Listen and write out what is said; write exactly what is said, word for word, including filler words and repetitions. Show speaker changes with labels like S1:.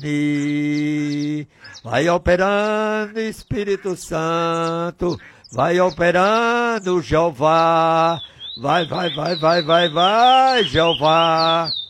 S1: carne. Vai operando, Espírito Santo. Vai operando, Jeová. Vai, vai, vai, vai, vai, vai, Jeová.